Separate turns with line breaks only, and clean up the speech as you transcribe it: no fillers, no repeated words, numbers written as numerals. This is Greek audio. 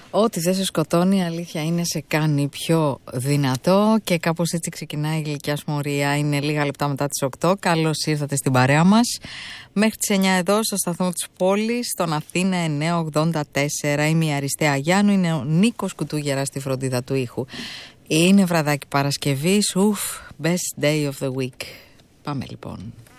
Ό,τι δεν σε σκοτώνει, η αλήθεια είναι σε κάνει πιο δυνατό. Και κάπως έτσι ξεκινάει η γλυκιά μορία. Είναι λίγα λεπτά μετά τις 8. Καλώς ήρθατε στην παρέα μας. Μέχρι τις 9 εδώ στο σταθμό της πόλης, στον Αθήνα 984. Είμαι η Αριστεία Γιάννου, είναι ο Νίκος Κουτούγερα στη φροντίδα του ήχου. Είναι βραδάκι Παρασκευής. Best day of the week. Πάμε λοιπόν.